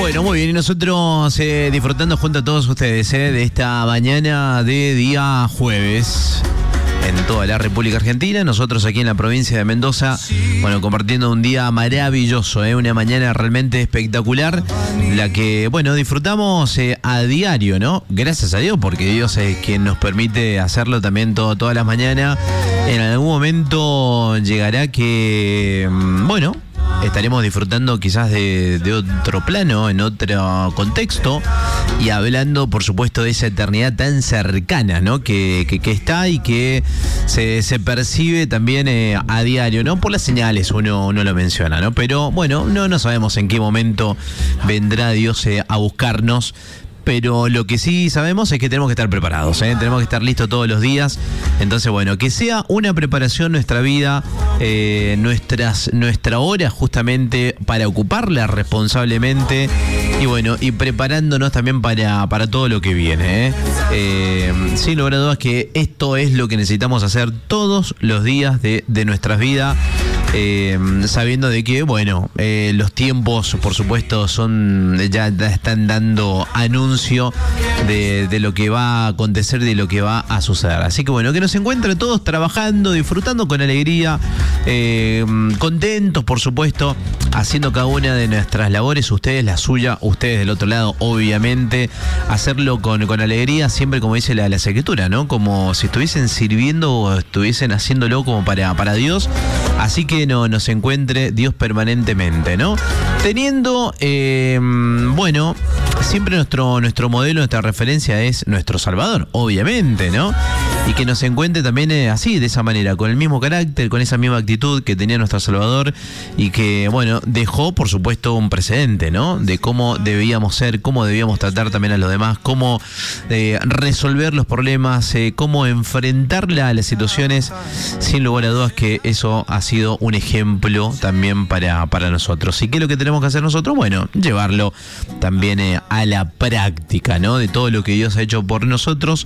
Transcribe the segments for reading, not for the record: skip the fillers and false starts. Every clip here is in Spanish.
Bueno, muy bien, y nosotros disfrutando junto a todos ustedes de esta mañana de día jueves en toda la República Argentina, nosotros aquí en la provincia de Mendoza, bueno, compartiendo un día maravilloso, una mañana realmente espectacular, la que, bueno, disfrutamos a diario, ¿no? Gracias a Dios, porque Dios es quien nos permite hacerlo también todas las mañanas. En algún momento llegará que, bueno, estaremos disfrutando quizás de otro plano, en otro contexto, y hablando, por supuesto, de esa eternidad tan cercana, ¿no? Que está y que se percibe también a diario, ¿no? Por las señales uno lo menciona, ¿no? Pero bueno, no sabemos en qué momento vendrá Dios a buscarnos. Pero lo que sí sabemos es que tenemos que estar preparados, tenemos que estar listos todos los días. Entonces, bueno, que sea una preparación nuestra vida, nuestra hora justamente para ocuparla responsablemente y bueno, y preparándonos también para todo lo que viene. Sin lugar a dudas que esto es lo que necesitamos hacer todos los días de nuestras vidas. Sabiendo de que, bueno, los tiempos, por supuesto, ya están dando anuncio de lo que va a acontecer, de lo que va a suceder. Así que, bueno, que nos encuentren todos trabajando, disfrutando con alegría, contentos, por supuesto, haciendo cada una de nuestras labores, ustedes la suya, ustedes del otro lado, obviamente, hacerlo con alegría, siempre como dice la Escritura, ¿no? Como si estuviesen sirviendo o estuviesen haciéndolo como para Dios. Así que nos encuentre Dios permanentemente, ¿no? Teniendo, bueno, siempre nuestro modelo, nuestra referencia es nuestro Salvador, obviamente, ¿no? Y que nos encuentre también así, de esa manera, con el mismo carácter, con esa misma actitud que tenía nuestro Salvador y que, bueno, dejó, por supuesto, un precedente, ¿no? De cómo debíamos ser, cómo debíamos tratar también a los demás, cómo resolver los problemas, cómo enfrentar las situaciones. Sin lugar a dudas que eso ha sido un ejemplo también para nosotros. ¿Y qué es lo que tenemos que hacer nosotros? Bueno, llevarlo también a la práctica, ¿no? De todo lo que Dios ha hecho por nosotros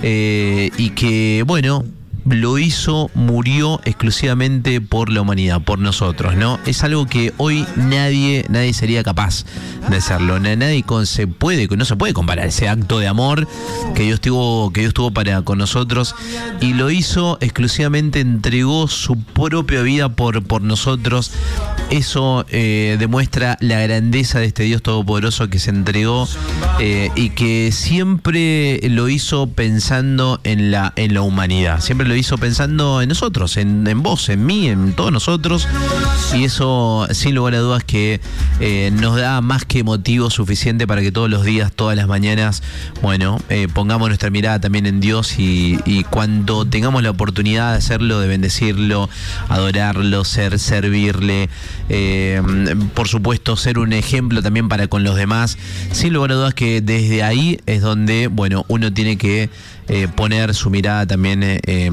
y que, bueno, lo hizo, murió exclusivamente por la humanidad, por nosotros, ¿no? Es algo que hoy nadie sería capaz de hacerlo. Nadie no se puede comparar ese acto de amor que Dios tuvo con nosotros, y lo hizo exclusivamente, entregó su propia vida por nosotros. Eso demuestra la grandeza de este Dios todopoderoso que se entregó y que siempre lo hizo pensando en la humanidad. Siempre lo hizo pensando en nosotros, en vos, en mí, en todos nosotros, y eso sin lugar a dudas que nos da más que motivo suficiente para que todos los días, todas las mañanas, bueno, pongamos nuestra mirada también en Dios y cuando tengamos la oportunidad de hacerlo, de bendecirlo, adorarlo, servirle, por supuesto ser un ejemplo también para con los demás. Sin lugar a dudas que desde ahí es donde, bueno, uno tiene que poner su mirada también